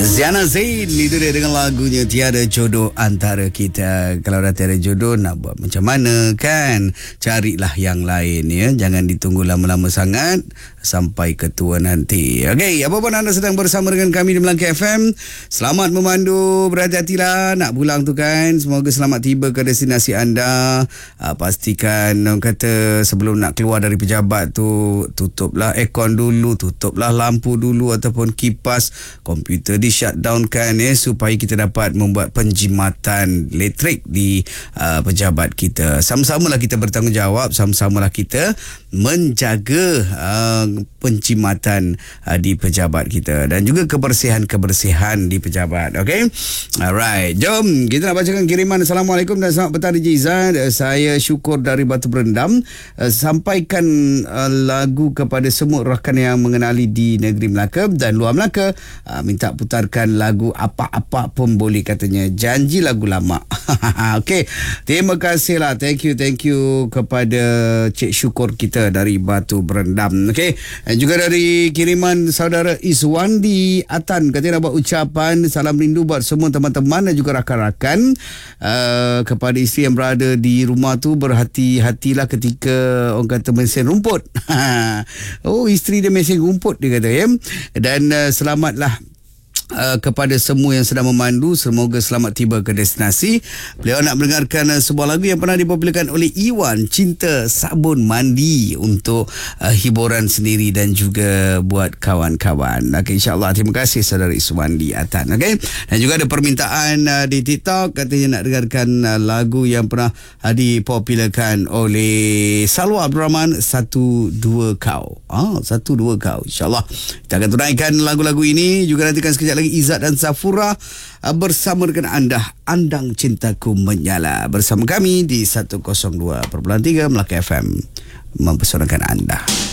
Ziana Zain itu dia dengan lagunya Tiada Jodoh Antara Kita. Kalau dah tiada jodoh, nak buat macam mana kan? Carilah yang lain ya. Jangan ditunggu lama-lama sangat sampai ke tua nanti. Okey, apa pun anda sedang bersama dengan kami di Melangkah FM, selamat memandu, berhati-hatilah nak pulang tu kan. Semoga selamat tiba ke destinasi anda. Pastikan orang kata sebelum nak keluar dari pejabat tu, tutuplah aircon dulu, tutuplah lampu dulu ataupun kipas, komputer di shutdown kan ya, supaya kita dapat membuat penjimatan elektrik di pejabat kita. Sama-samalah kita bertanggungjawab, sama-samalah kita menjaga penjimatan di pejabat kita dan juga kebersihan di pejabat. Okey, alright, jom kita nak bacakan kiriman. Assalamualaikum dan selamat petang DJ Izzat. Saya Syukur dari Batu Berendam. Sampaikan lagu kepada semua rakan yang mengenali di negeri Melaka dan luar Melaka. Minta putarkan lagu apa-apa pun boleh katanya. Janji lagu lama. Okey, terima kasih lah. Thank you kepada Cik Syukur kita dari Batu Berendam. Okey, dan juga dari kiriman saudara Iswandi Atan, katanya nak buat ucapan salam rindu buat semua teman-teman dan juga rakan-rakan. Kepada isteri yang berada di rumah tu, berhati-hatilah ketika orang kata mesin rumput. Oh, isteri dia mesin rumput dia kata ya. Dan selamatlah kepada semua yang sedang memandu, semoga selamat tiba ke destinasi. Beliau nak mendengarkan sebuah lagu yang pernah dipopularkan oleh Iwan, Cinta Sabun Mandi, untuk hiburan sendiri dan juga buat kawan-kawan. Okay, insyaAllah. Terima kasih saudara Iswandi Atan. Okay? Dan juga ada permintaan di TikTok, katanya nak dengarkan lagu yang pernah dipopularkan oleh Salwa Abdul Rahman, Satu Dua Kau. Satu Dua Kau. InsyaAllah kita akan tunaikan lagu-lagu ini. Juga nantikan sekejap lagi Izzat dan Safura bersama dengan anda, Andang Cintaku Menyala, bersama kami di 102.3 Melaka FM, mempersonalkan anda.